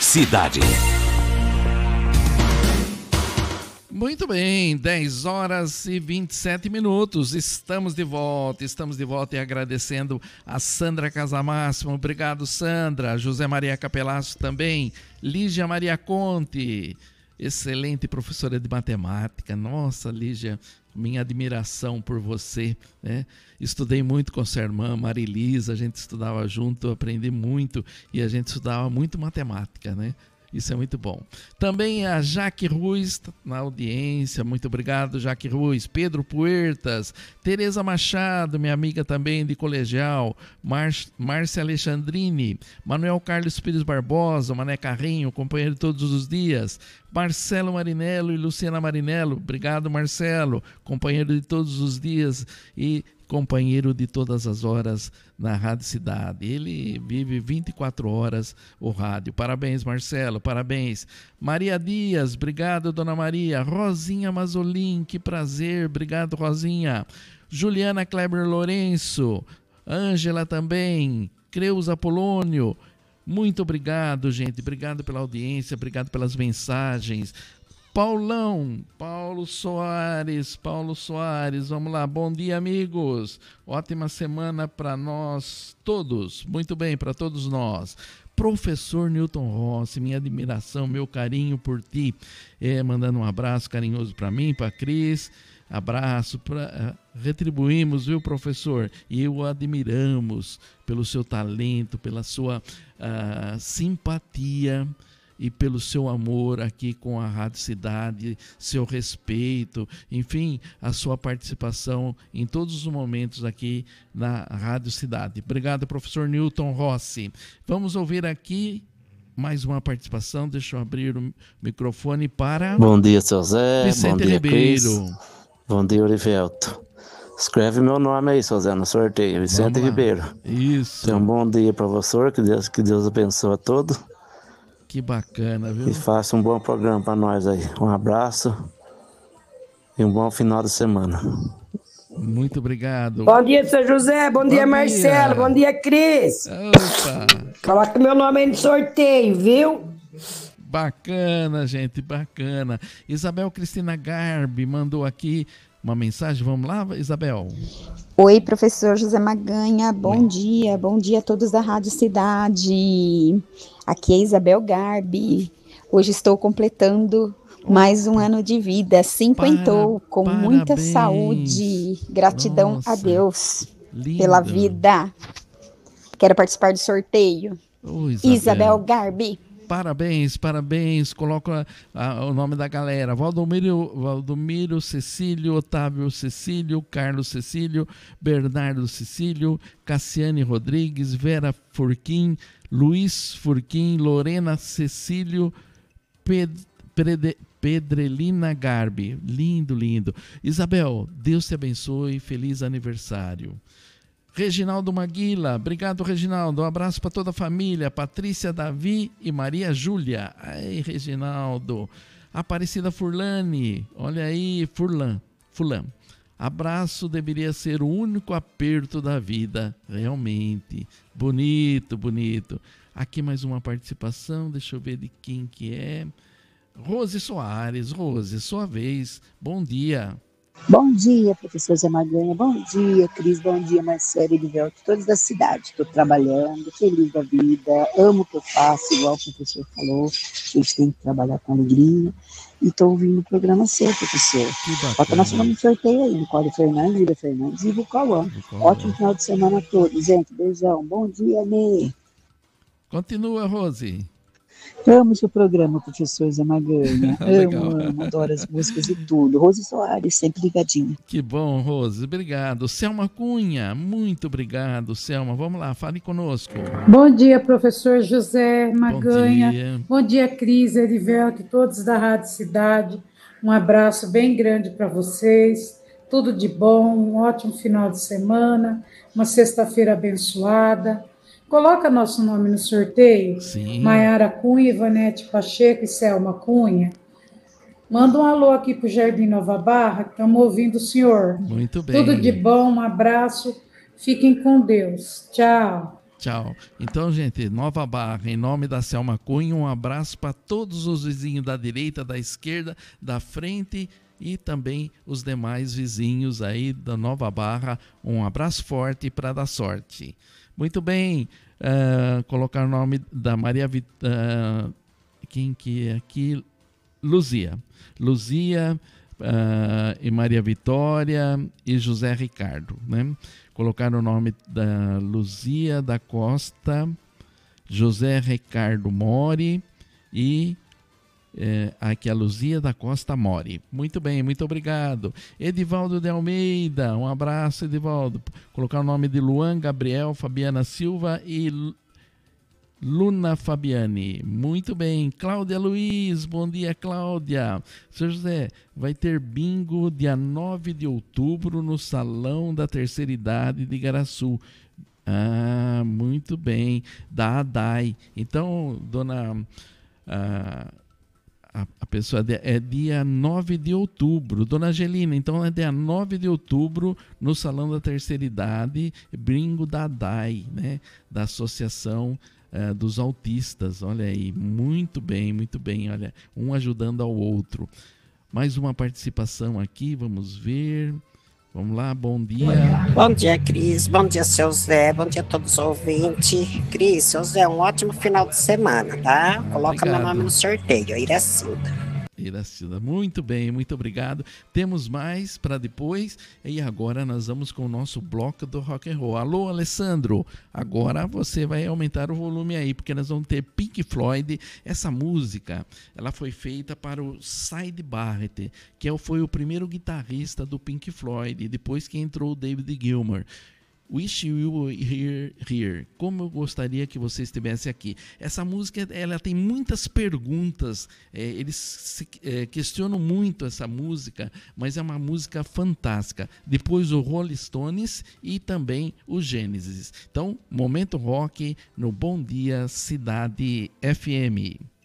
Cidade. Muito bem, 10 horas e 27 minutos, estamos de volta e agradecendo a Sandra Casamáximo, obrigado Sandra, José Maria Capelasso também, Lígia Maria Conte, excelente professora de matemática, nossa Lígia, minha admiração por você, né? Estudei muito com sua irmã Marilisa, a gente estudava junto, aprendi muito e a gente estudava muito matemática, né? Isso é muito bom. Também a Jaque Ruiz na audiência, muito obrigado Jaque Ruiz, Pedro Puertas, Tereza Machado, minha amiga também de colegial, Márcia Alexandrini, Manuel Carlos Pires Barbosa, Mané Carrinho, companheiro de todos os dias, Marcelo Marinello e Luciana Marinello, obrigado Marcelo, companheiro de todos os dias e companheiro de todas as horas na Rádio Cidade. Ele vive 24 horas o rádio. Parabéns, Marcelo, parabéns. Maria Dias, obrigado, Dona Maria. Rosinha Mazolin, que prazer, obrigado, Rosinha. Juliana Kleber Lourenço, Ângela também, Creuza Polônio, muito obrigado, gente, obrigado pela audiência, obrigado pelas mensagens. Paulo Soares, vamos lá, bom dia amigos, ótima semana para nós todos, muito bem, para todos nós. Professor Newton Rossi, minha admiração, meu carinho por ti, mandando um abraço carinhoso para mim, para Cris, abraço, retribuímos, viu professor, e o admiramos pelo seu talento, pela sua simpatia, e pelo seu amor aqui com a Rádio Cidade, seu respeito, enfim, a sua participação em todos os momentos aqui na Rádio Cidade. Obrigado, professor Newton Rossi. Vamos ouvir aqui mais uma participação, deixa eu abrir o microfone para... Bom dia, seu Zé, Vicente bom dia, Ribeiro. Cris. Bom dia, Orivelto. Escreve meu nome aí, seu Zé, no sorteio, Vicente Ribeiro. Isso. Tenha um bom dia para você, que Deus abençoe a todos. Que bacana, viu? E faça um bom programa para nós aí. Um abraço e um bom final de semana. Muito obrigado. Bom dia, seu José. Bom dia, Marcelo. Bom dia, Cris. Opa! Coloca meu nome aí no sorteio, viu? Bacana, gente, bacana. Isabel Cristina Garbi mandou aqui uma mensagem. Vamos lá, Isabel? Oi, professor José Maganha, bom dia a todos da Rádio Cidade. Aqui é Isabel Garbi. Hoje estou completando mais um ano de vida, cinquentou, com muita saúde. Gratidão a Deus pela vida. Quero participar do sorteio. Isabel Garbi. Parabéns, coloca o nome da galera, Valdomiro Cecílio, Otávio Cecílio, Carlos Cecílio, Bernardo Cecílio, Cassiane Rodrigues, Vera Furquim, Luiz Furquim, Lorena Cecílio, Pedrelina Garbi, lindo. Isabel, Deus te abençoe, feliz aniversário. Reginaldo Maguila, obrigado Reginaldo, um abraço para toda a família, Patrícia, Davi e Maria Júlia. Ai, Reginaldo. Aparecida Furlane, olha aí, Furlan. Abraço deveria ser o único aperto da vida, realmente. Bonito. Aqui mais uma participação, deixa eu ver de quem que é. Rose Soares, Rose, sua vez, bom dia. Bom dia, professor Zé Maganha, bom dia, Cris, bom dia, Marcelo e Livelto, todos da cidade. Estou trabalhando, feliz da vida, amo o que eu faço, igual o professor falou, a gente tem que trabalhar com alegria. E estou ouvindo o programa seu, professor. Bota nosso nome no sorteio aí, Nicole Fernandes, Ida Fernandes e Vucauã. Ótimo final de semana a todos, gente, beijão, bom dia, Ney. Continua, Rose. Amo seu programa, professor Zé Maganha. amo, adoro as músicas e tudo. Rose Soares, sempre ligadinha. Que bom, Rose, obrigado. Selma Cunha, muito obrigado, Selma. Vamos lá, fale conosco. Bom dia, professor José Maganha. Bom dia, Cris, Erivelto e todos da Rádio Cidade. Um abraço bem grande para vocês. Tudo de bom, um ótimo final de semana, uma sexta-feira abençoada. Coloca nosso nome no sorteio. Sim. Maiara Cunha, Ivanete Pacheco e Selma Cunha. Manda um alô aqui para o Jardim Nova Barra, que estamos ouvindo o senhor. Muito bem. Tudo de bom, um abraço. Fiquem com Deus. Tchau. Tchau. Então, gente, Nova Barra, em nome da Selma Cunha, um abraço para todos os vizinhos da direita, da esquerda, da frente e também os demais vizinhos aí da Nova Barra. Um abraço forte para dar sorte. Muito bem, colocar o nome da Maria quem que é aqui? Luzia, e Maria Vitória e José Ricardo, né? Colocar o nome da Luzia da Costa, José Ricardo Mori e aqui a Luzia da Costa Mori. Muito bem, muito obrigado. Edivaldo de Almeida, um abraço, Edivaldo. Colocar o nome de Luan Gabriel, Fabiana Silva e Luna Fabiane. Muito bem. Cláudia Luiz, bom dia, Cláudia. Seu José, vai ter bingo dia 9 de outubro no Salão da Terceira Idade de Igaraçu. Ah, muito bem. Da ADAI. Então, dona... A pessoa é dia 9 de outubro. Dona Angelina, então é dia 9 de outubro no Salão da Terceira Idade, bingo da ADAI, né? Da Associação dos Autistas. Olha aí, muito bem, olha, um ajudando ao outro. Mais uma participação aqui, vamos ver. Vamos lá, bom dia. Bom dia, Cris, bom dia, seu Zé, bom dia a todos os ouvintes. Cris, seu Zé, um ótimo final de semana, tá? Coloca meu nome no sorteio, Iracilda. Iracilda, muito bem, muito obrigado. Temos mais para depois e agora nós vamos com o nosso bloco do rock and roll. Alô, Alessandro, agora você vai aumentar o volume aí, porque nós vamos ter Pink Floyd. Essa música, ela foi feita para o Syd Barrett, que foi o primeiro guitarrista do Pink Floyd, depois que entrou o David Gilmour. Wish You Were Here. Como eu gostaria que você estivesse aqui. Essa música, ela tem muitas perguntas. Eles questionam muito essa música, mas é uma música fantástica. Depois o Rolling Stones e também o Gênesis. Então, Momento Rock no Bom Dia Cidade FM.